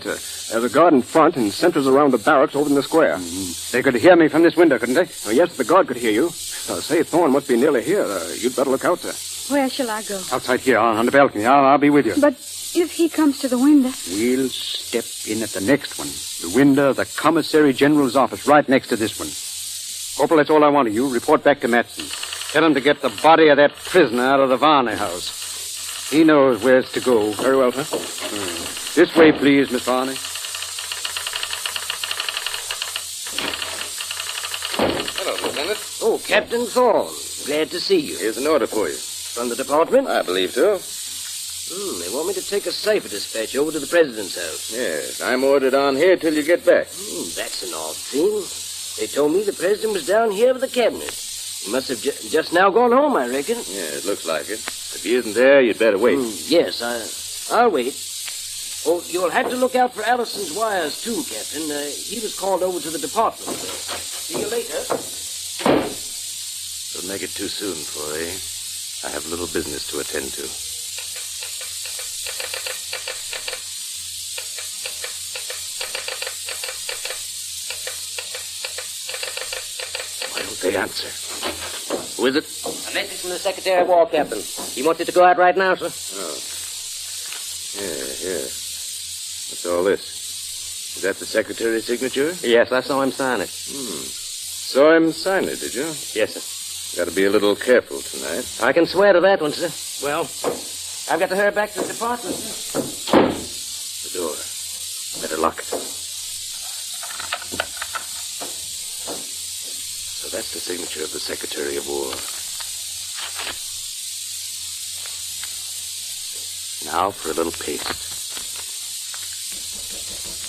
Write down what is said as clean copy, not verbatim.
There's a guard in front and sentries around the barracks over in the square. They could hear me from this window, couldn't they? Oh, yes, the guard could hear you. Say, Thorne must be nearly here. You'd better look out, sir. Where shall I go? Outside here, on the balcony. I'll be with you. But if he comes to the window... We'll step in at the next one. The window of the Commissary General's office, right next to this one. Corporal, that's all I want of you. Report back to Matson. Tell him to get the body of that prisoner out of the Varney house. He knows where it's to go. Very well, sir. This way, please, Miss Varney. Hello, Lieutenant. Oh, Captain Thorne. Glad to see you. Here's an order for you. From the department? I believe so. They want me to take a cipher dispatch over to the president's house. Yes, I'm ordered on here till you get back. That's an odd thing. They told me the president was down here with the cabinet. He must have just now gone home, I reckon. Yeah, it looks like it. If he isn't there, you'd better wait. Yes, I'll wait. Oh, you'll have to look out for Allison's wires, too, Captain. He was called over to the department. See you later. Don't make it too soon, Foy. I have little business to attend to. Why don't they answer? Who is it? A message from the Secretary of War, Captain. He wants it to go out right now, sir. Oh. Yeah. What's all this? Is that the secretary's signature? Yes, I saw him sign it. Saw him sign it, did you? Yes, sir. Got to be a little careful tonight. I can swear to that one, sir. Well, I've got to hurry back to the department, sir. The door. Better lock it. So that's the signature of the Secretary of War. Now for a little paste.